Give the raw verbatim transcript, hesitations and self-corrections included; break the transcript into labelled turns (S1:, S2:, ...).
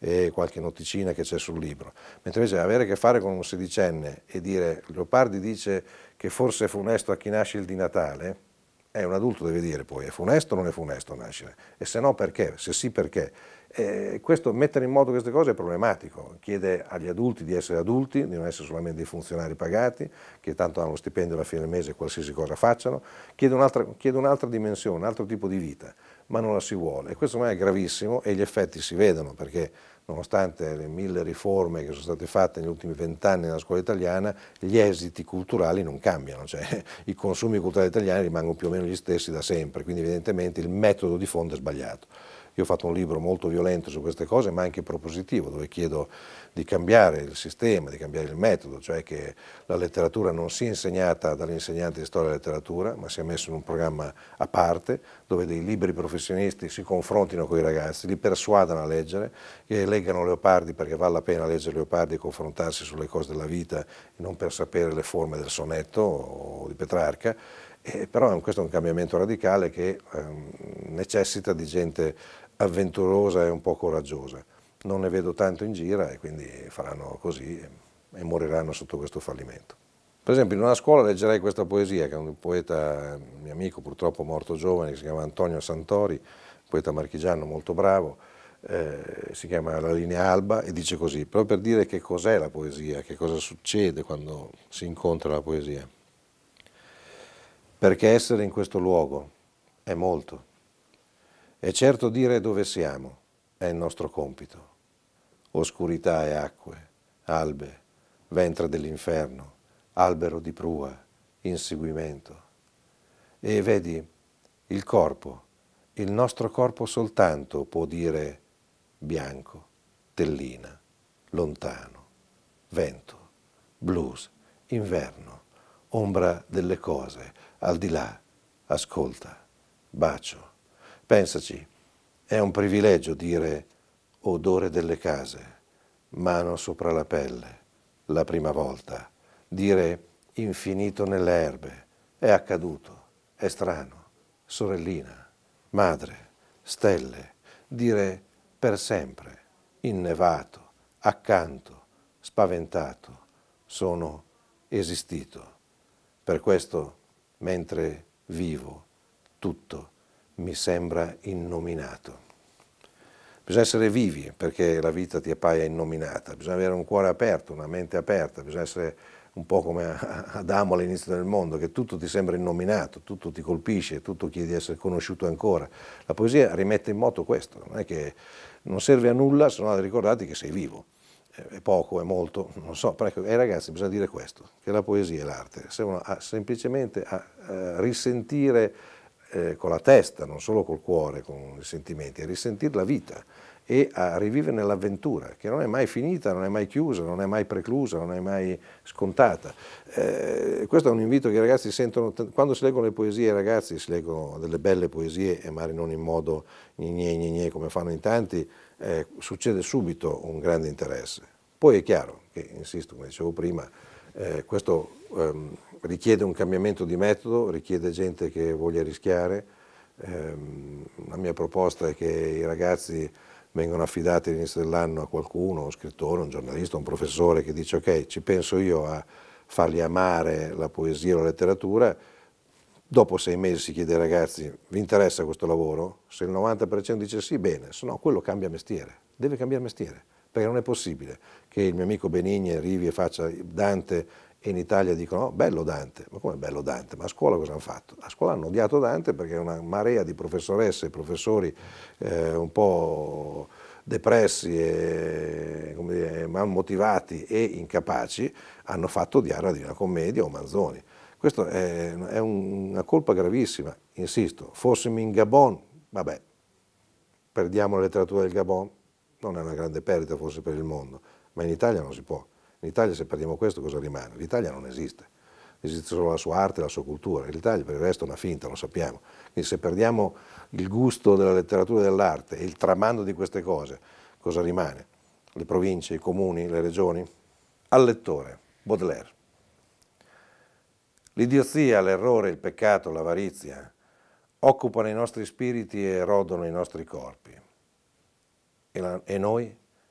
S1: e qualche noticina che c'è sul libro. Mentre invece avere a che fare con un sedicenne e dire Leopardi dice che forse è funesto a chi nasce il di Natale, è un adulto deve dire poi è funesto o non è funesto nascere, e se no perché, se sì perché. Eh, questo, mettere in moto queste cose è problematico, chiede agli adulti di essere adulti, di non essere solamente dei funzionari pagati, che tanto hanno lo stipendio alla fine del mese qualsiasi cosa facciano, chiede un'altra, chiede un'altra dimensione, un altro tipo di vita, ma non la si vuole. E questo è gravissimo e gli effetti si vedono, perché nonostante le mille riforme che sono state fatte negli ultimi vent'anni nella scuola italiana, gli esiti culturali non cambiano, cioè i consumi culturali italiani rimangono più o meno gli stessi da sempre, quindi evidentemente il metodo di fondo è sbagliato. Io ho fatto un libro molto violento su queste cose, ma anche propositivo, dove chiedo di cambiare il sistema, di cambiare il metodo, cioè che la letteratura non sia insegnata dall'insegnante di storia e letteratura, ma sia messo in un programma a parte, dove dei liberi professionisti si confrontino con i ragazzi, li persuadano a leggere, che leggano Leopardi perché vale la pena leggere Leopardi e confrontarsi sulle cose della vita e non per sapere le forme del sonetto o di Petrarca. Eh, però questo è un cambiamento radicale che ehm, necessita di gente avventurosa e un po' coraggiosa. Non ne vedo tanto in giro e quindi faranno così e, e moriranno sotto questo fallimento. Per esempio in una scuola leggerei questa poesia che è un poeta, mio amico purtroppo morto giovane, che si chiama Antonio Santori, un poeta marchigiano molto bravo, eh, si chiama La linea alba e dice così, proprio per dire che cos'è la poesia, che cosa succede quando si incontra la poesia. Perché essere in questo luogo è molto. E certo dire dove siamo è il nostro compito. Oscurità e acque, albe, ventre dell'inferno, albero di prua, inseguimento. E vedi, il corpo, il nostro corpo soltanto può dire bianco, tellina, lontano, vento, blues, inverno, ombra delle cose, al di là, ascolta, bacio. Pensaci, è un privilegio dire odore delle case, mano sopra la pelle, la prima volta, dire infinito nelle erbe, è accaduto, è strano, sorellina, madre, stelle, dire per sempre, innevato, accanto, spaventato, sono esistito. Per questo, mentre vivo, tutto mi sembra innominato. Bisogna essere vivi perché la vita ti appaia innominata, bisogna avere un cuore aperto, una mente aperta, bisogna essere un po' come Adamo all'inizio del mondo, che tutto ti sembra innominato, tutto ti colpisce, tutto chiedi di essere conosciuto ancora. La poesia rimette in moto questo, non è che non serve a nulla se non a ricordarti che sei vivo. È poco, è molto, non so, però ecco, ai ragazzi bisogna dire questo, che la poesia e l'arte servono a, semplicemente a, a risentire eh, con la testa, non solo col cuore, con i sentimenti, a risentire la vita e a rivivere l'avventura, che non è mai finita, non è mai chiusa, non è mai preclusa, non è mai scontata. Eh, questo è un invito che i ragazzi sentono, quando si leggono le poesie ai ragazzi, si leggono delle belle poesie e magari non in modo gne gne gne come fanno in tanti, eh, succede subito un grande interesse. Poi è chiaro che, insisto, come dicevo prima, eh, questo ehm, richiede un cambiamento di metodo, richiede gente che voglia rischiare. Eh, la mia proposta è che i ragazzi vengono affidati all'inizio dell'anno a qualcuno, un scrittore, un giornalista, un professore che dice ok, ci penso io a fargli amare la poesia o la letteratura. Dopo sei mesi si chiede ai ragazzi, vi interessa questo lavoro? Se il novanta per cento dice sì, bene, se no quello cambia mestiere, deve cambiare mestiere, perché non è possibile che il mio amico Benigni arrivi e faccia Dante e in Italia dicono, oh, bello Dante, ma come bello Dante? Ma a scuola cosa hanno fatto? A scuola hanno odiato Dante perché una marea di professoresse e professori eh, un po' depressi e come dire, mal motivati e incapaci hanno fatto odiare la Divina Commedia o Manzoni. Questa è, è una colpa gravissima, insisto, fossimo in Gabon, vabbè, perdiamo la letteratura del Gabon, non è una grande perdita forse per il mondo, ma in Italia non si può. In Italia se perdiamo questo cosa rimane? L'Italia non esiste, esiste solo la sua arte e la sua cultura, l'Italia per il resto è una finta, lo sappiamo. Quindi se perdiamo il gusto della letteratura e dell'arte e il tramando di queste cose, cosa rimane? Le province, i comuni, le regioni? Al lettore, Baudelaire. L'idiozia, l'errore, il peccato, l'avarizia occupano i nostri spiriti e erodono i nostri corpi. E, la, e noi?